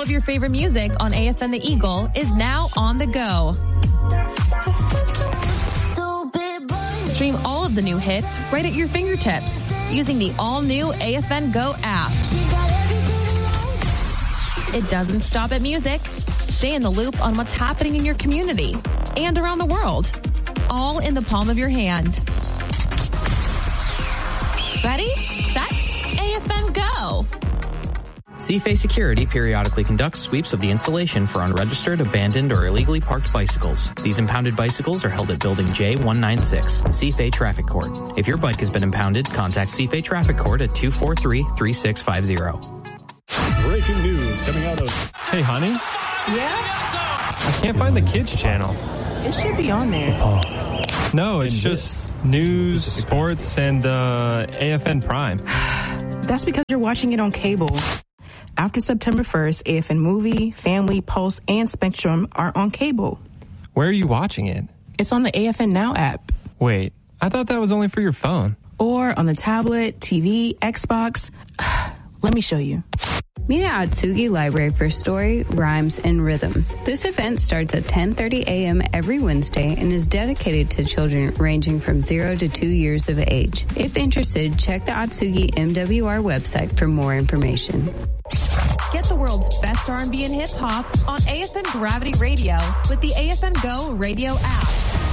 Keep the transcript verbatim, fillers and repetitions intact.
of your favorite music on A F N The Eagle is now on the go. Stream all of the new hits right at your fingertips using the all-new A F N Go app. It doesn't stop at music. Stay in the loop on what's happening in your community and around the world, all in the palm of your hand. Ready, set, A F N Go! C-F A Security periodically conducts sweeps of the installation for unregistered, abandoned, or illegally parked bicycles. These impounded bicycles are held at Building J one ninety-six, C-F A Traffic Court. If your bike has been impounded, contact C-F A Traffic Court at two four three, three six five zero. Breaking news coming out of... Hey, honey? Yeah? I can't find the kids channel. It should be on there. Oh. No, it's just news, sports, and uh, A F N Prime. That's because you're watching it on cable. After September first, A F N Movie, Family, Pulse, and Spectrum are on cable. Where are you watching it? It's on the A F N Now app. Wait, I thought that was only for your phone. Or on the tablet, T V, Xbox. Let me show you. Meet at Atsugi Library for Story, Rhymes, and Rhythms. This event starts at ten thirty a.m. every Wednesday and is dedicated to children ranging from zero to two years of age. If interested, check the Atsugi M W R website for more information. Get the world's best R and B and hip-hop on A F N Gravity Radio with the A F N Go radio app.